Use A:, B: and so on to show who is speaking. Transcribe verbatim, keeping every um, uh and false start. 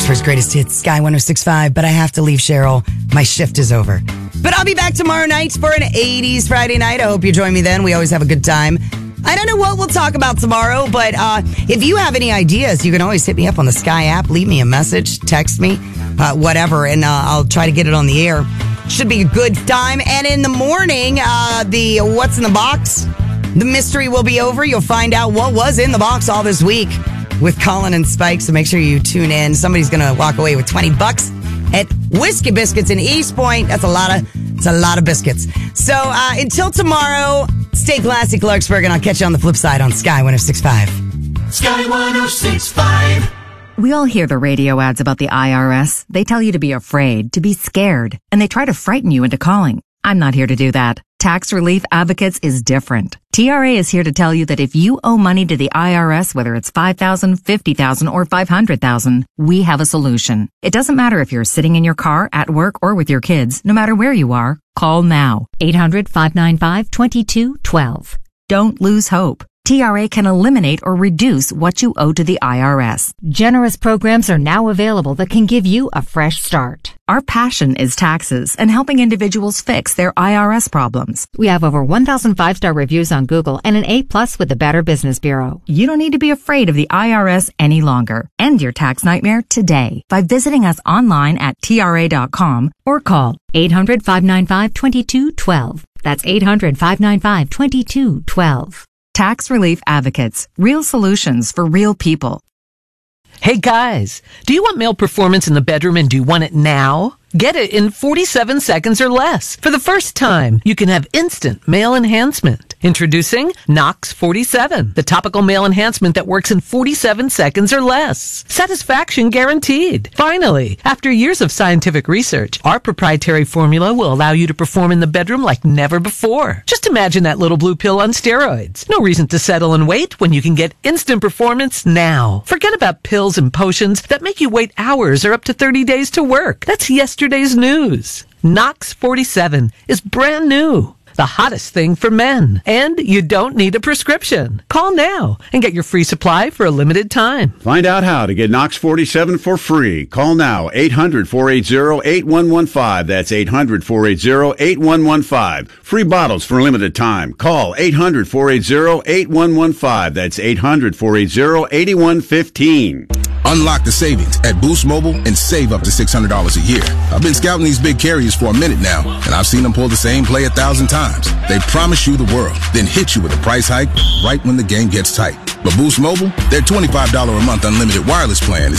A: Roxford's greatest hits, Sky one oh six point five. But I have to leave, Cheryl. My shift is over. But I'll be back tomorrow night for an eighties Friday night. I hope you join me then. We always have a good time. I don't know what we'll talk about tomorrow, but uh, if you have any ideas, you can always hit me up on the Sky app. Leave me a message, text me, uh, whatever, and uh, I'll try to get it on the air. Should be a good time. And in the morning, uh, the What's in the Box, the mystery will be over. You'll find out what was in the box all this week with Colin and Spike, so make sure you tune in. Somebody's going to walk away with twenty bucks at Whiskey Biscuits in East Point. That's a lot of, it's a lot of biscuits. So uh, until tomorrow, stay classy, Clarksburg, and I'll catch you on the flip side on Sky one oh six point five.
B: Sky one oh six point five.
C: We all hear the radio ads about the I R S. They tell you to be afraid, to be scared, and they try to frighten you into calling. I'm not here to do that. Tax Relief Advocates is different. T R A is here to tell you that if you owe money to the I R S, whether it's five thousand dollars, fifty thousand dollars, or five hundred thousand dollars, we have a solution. It doesn't matter if you're sitting in your car, at work, or with your kids. No matter where you are, call now. eight hundred, five nine five, two two one two. Don't lose hope. T R A can eliminate or reduce what you owe to the I R S. Generous programs are now available that can give you a fresh start. Our passion is taxes and helping individuals fix their I R S problems. We have over one thousand five-star reviews on Google and an A plus with the Better Business Bureau. You don't need to be afraid of the I R S any longer. End your tax nightmare today by visiting us online at T R A dot com or call eight hundred, five nine five, two two one two. That's eight hundred, five nine five, two two one two. Tax Relief Advocates. Real solutions for real people.
D: Hey guys, do you want male performance in the bedroom and do you want it now? Get it in forty-seven seconds or less. For the first time, you can have instant male enhancement. Introducing Nox forty-seven, the topical male enhancement that works in forty-seven seconds or less. Satisfaction guaranteed. Finally, after years of scientific research, our proprietary formula will allow you to perform in the bedroom like never before. Just imagine that little blue pill on steroids. No reason to settle and wait when you can get instant performance now. Forget about pills and potions that make you wait hours or up to thirty days to work. That's yesterday's news. Nox forty-seven is brand new. The hottest thing for men. And you don't need a prescription. Call now and get your free supply for a limited time.
E: Find out how to get Nox forty-seven for free. Call now, eight hundred, four eight zero, eight one one five. That's eight hundred, four eight zero, eight one one five. Free bottles for a limited time. Call eight hundred, four eight zero, eight one one five. That's eight hundred, four eight zero, eight one one five.
F: Unlock the savings at Boost Mobile and save up to six hundred dollars a year. I've been scouting these big carriers for a minute now, and I've seen them pull the same play a thousand times. They promise you the world, then hit you with a price hike right when the game gets tight. But Boost Mobile, their twenty-five dollars a month unlimited wireless plan is